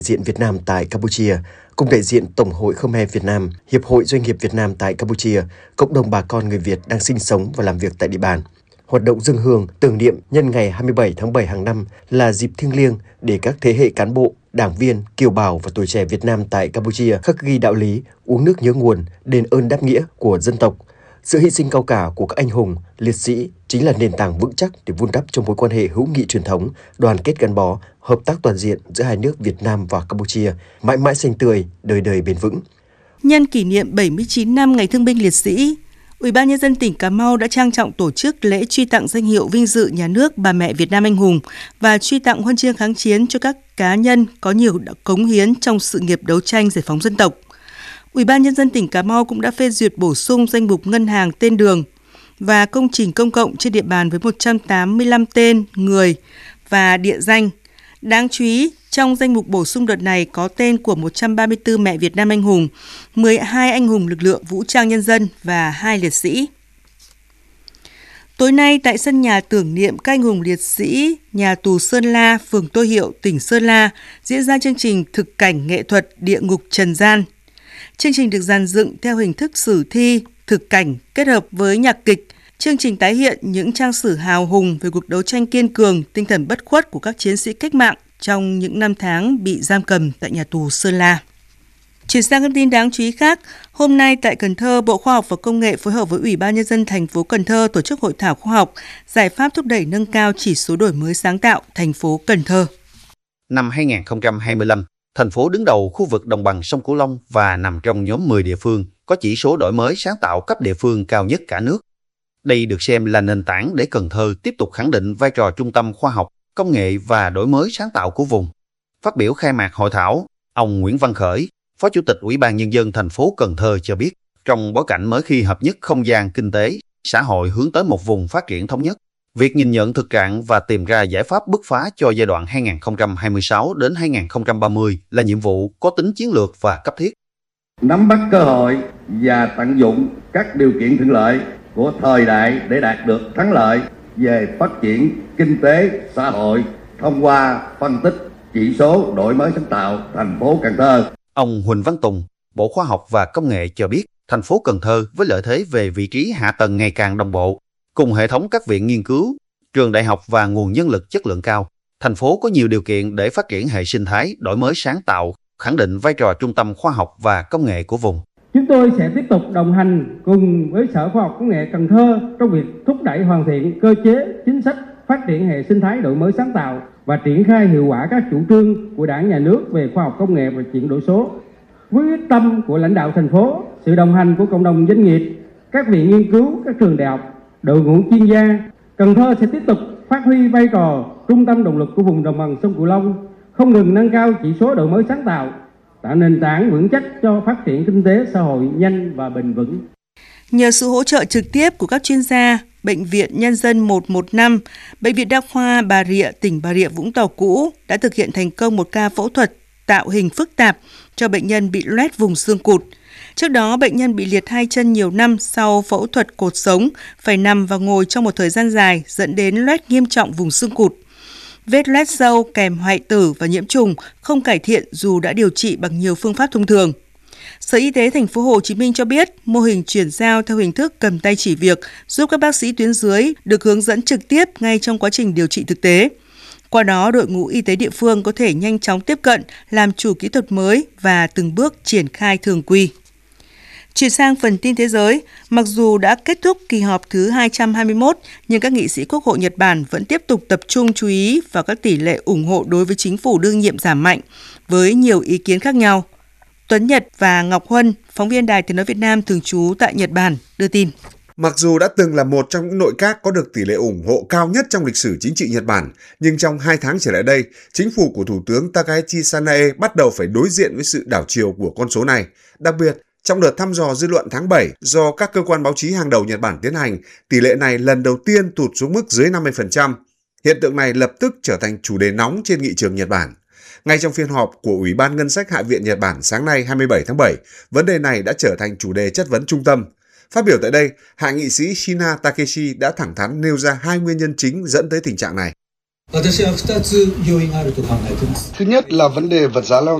diện Việt Nam tại Campuchia, cùng đại diện Tổng hội Khmer Việt Nam, Hiệp hội Doanh nghiệp Việt Nam tại Campuchia, cộng đồng bà con người Việt đang sinh sống và làm việc tại địa bàn. Hoạt động dâng hương tưởng niệm nhân ngày 27 tháng 7 hàng năm là dịp thiêng liêng để các thế hệ cán bộ, đảng viên, kiều bào và tuổi trẻ Việt Nam tại Campuchia khắc ghi đạo lý, uống nước nhớ nguồn, đền ơn đáp nghĩa của dân tộc. Sự hy sinh cao cả của các anh hùng, liệt sĩ chính là nền tảng vững chắc để vun đắp cho mối quan hệ hữu nghị truyền thống, đoàn kết gắn bó, hợp tác toàn diện giữa hai nước Việt Nam và Campuchia, mãi mãi xanh tươi, đời đời bền vững. Nhân kỷ niệm 79 năm Ngày Thương binh Liệt sĩ, Ủy ban Nhân dân tỉnh Cà Mau đã trang trọng tổ chức lễ truy tặng danh hiệu vinh dự nhà nước Bà mẹ Việt Nam anh hùng và truy tặng huân chương kháng chiến cho các cá nhân có nhiều cống hiến trong sự nghiệp đấu tranh giải phóng dân tộc. Ủy ban Nhân dân tỉnh Cà Mau cũng đã phê duyệt bổ sung danh mục ngân hàng tên đường và công trình công cộng trên địa bàn với 185 tên, người và địa danh. Đáng chú ý, trong danh mục bổ sung đợt này có tên của 134 mẹ Việt Nam anh hùng, 12 anh hùng lực lượng vũ trang nhân dân và 2 liệt sĩ. Tối nay tại sân nhà tưởng niệm các anh hùng liệt sĩ, nhà tù Sơn La, phường Tô Hiệu, tỉnh Sơn La diễn ra chương trình thực cảnh nghệ thuật Địa ngục trần gian. Chương trình được dàn dựng theo hình thức sử thi, thực cảnh kết hợp với nhạc kịch. Chương trình tái hiện những trang sử hào hùng về cuộc đấu tranh kiên cường, tinh thần bất khuất của các chiến sĩ cách mạng trong những năm tháng bị giam cầm tại nhà tù Sơn La. Chuyển sang thông tin đáng chú ý khác, hôm nay tại Cần Thơ, Bộ Khoa học và Công nghệ phối hợp với Ủy ban Nhân dân thành phố Cần Thơ tổ chức hội thảo khoa học, giải pháp thúc đẩy nâng cao chỉ số đổi mới sáng tạo thành phố Cần Thơ. Năm 2025, thành phố đứng đầu khu vực đồng bằng sông Cửu Long và nằm trong nhóm 10 địa phương có chỉ số đổi mới sáng tạo cấp địa phương cao nhất cả nước. Đây được xem là nền tảng để Cần Thơ tiếp tục khẳng định vai trò trung tâm khoa học, công nghệ và đổi mới sáng tạo của vùng. Phát biểu khai mạc hội thảo, ông Nguyễn Văn Khởi, Phó Chủ tịch Ủy ban Nhân dân thành phố Cần Thơ cho biết, trong bối cảnh mới khi hợp nhất không gian kinh tế, xã hội hướng tới một vùng phát triển thống nhất, việc nhìn nhận thực trạng và tìm ra giải pháp bứt phá cho giai đoạn 2026 đến 2030 là nhiệm vụ có tính chiến lược và cấp thiết. Nắm bắt cơ hội và tận dụng các điều kiện thuận lợi của thời đại để đạt được thắng lợi về phát triển kinh tế, xã hội thông qua phân tích chỉ số đổi mới sáng tạo thành phố Cần Thơ. Ông Huỳnh Văn Tùng, Bộ Khoa học và Công nghệ cho biết, thành phố Cần Thơ với lợi thế về vị trí hạ tầng ngày càng đồng bộ, cùng hệ thống các viện nghiên cứu, trường đại học và nguồn nhân lực chất lượng cao, thành phố có nhiều điều kiện để phát triển hệ sinh thái đổi mới sáng tạo, khẳng định vai trò trung tâm khoa học và công nghệ của vùng. Chúng tôi sẽ tiếp tục đồng hành cùng với Sở Khoa học Công nghệ Cần Thơ trong việc thúc đẩy hoàn thiện cơ chế, chính sách phát triển hệ sinh thái đổi mới sáng tạo và triển khai hiệu quả các chủ trương của Đảng, Nhà nước về khoa học công nghệ và chuyển đổi số. Với quyết tâm của lãnh đạo thành phố, sự đồng hành của cộng đồng doanh nghiệp, các viện nghiên cứu, các trường đại học, đội ngũ chuyên gia, Cần Thơ sẽ tiếp tục phát huy vai trò trung tâm động lực của vùng đồng bằng sông Cửu Long, không ngừng nâng cao chỉ số đổi mới sáng tạo, tạo nền tảng vững chắc cho phát triển kinh tế xã hội nhanh và bền vững. Nhờ sự hỗ trợ trực tiếp của các chuyên gia, Bệnh viện Nhân dân 115, Bệnh viện Đa khoa Bà Rịa, tỉnh Bà Rịa Vũng Tàu cũ đã thực hiện thành công một ca phẫu thuật tạo hình phức tạp cho bệnh nhân bị loét vùng xương cụt. Trước đó, bệnh nhân bị liệt hai chân nhiều năm sau phẫu thuật cột sống, phải nằm và ngồi trong một thời gian dài dẫn đến loét nghiêm trọng vùng xương cụt. Vết loét sâu kèm hoại tử và nhiễm trùng không cải thiện dù đã điều trị bằng nhiều phương pháp thông thường. Sở Y tế thành phố Hồ Chí Minh cho biết, mô hình chuyển giao theo hình thức cầm tay chỉ việc giúp các bác sĩ tuyến dưới được hướng dẫn trực tiếp ngay trong quá trình điều trị thực tế. Qua đó, đội ngũ y tế địa phương có thể nhanh chóng tiếp cận, làm chủ kỹ thuật mới và từng bước triển khai thường quy. Chuyển sang phần tin thế giới, mặc dù đã kết thúc kỳ họp thứ 221, nhưng các nghị sĩ Quốc hội Nhật Bản vẫn tiếp tục tập trung chú ý vào các tỷ lệ ủng hộ đối với chính phủ đương nhiệm giảm mạnh, với nhiều ý kiến khác nhau. Tuấn Nhật và Ngọc Huân, phóng viên Đài Tiếng nói Việt Nam thường trú tại Nhật Bản, đưa tin. Mặc dù đã từng là một trong những nội các có được tỷ lệ ủng hộ cao nhất trong lịch sử chính trị Nhật Bản, nhưng trong 2 tháng trở lại đây, chính phủ của Thủ tướng Takaichi Sanae bắt đầu phải đối diện với sự đảo chiều của con số này. Đặc biệt, trong đợt thăm dò dư luận tháng 7 do các cơ quan báo chí hàng đầu Nhật Bản tiến hành, tỷ lệ này lần đầu tiên tụt xuống mức dưới 50%. Hiện tượng này lập tức trở thành chủ đề nóng trên nghị trường Nhật Bản. Ngay trong phiên họp của Ủy ban Ngân sách Hạ viện Nhật Bản sáng nay 27 tháng 7, vấn đề này đã trở thành chủ đề chất vấn trung tâm. Phát biểu tại đây, hạ nghị sĩ Shina Takeshi đã thẳng thắn nêu ra 2 nguyên nhân chính dẫn tới tình trạng này. Thứ nhất là vấn đề vật giá leo